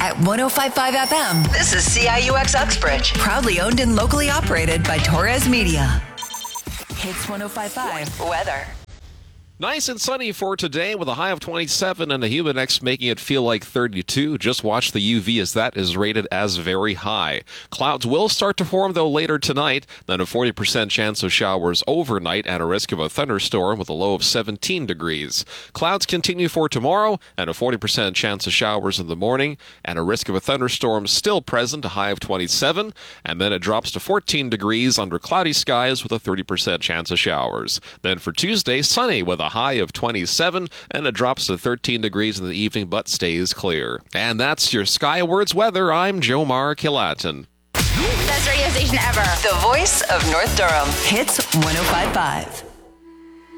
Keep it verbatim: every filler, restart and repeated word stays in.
at one oh five point five F M. This is C I U X Uxbridge. Proudly owned and locally operated by Torres Media. Hits one oh five point five. Weather. Nice and sunny for today with a high of twenty-seven and a humid index making it feel like thirty-two. Just watch the U V as that is rated as very high. Clouds will start to form, though, later tonight. Then a forty percent chance of showers overnight and a risk of a thunderstorm with a low of seventeen degrees. Clouds continue for tomorrow and a forty percent chance of showers in the morning and a risk of a thunderstorm still present, a high of twenty-seven. And then it drops to fourteen degrees under cloudy skies with a thirty percent chance of showers. Then for Tuesday, sunny with a high of twenty-seven, and it drops to thirteen degrees in the evening, but stays clear. And that's your Skywards weather. I'm Jomar Kilatin. Best radio station ever. The voice of North Durham. Hits one oh five point five.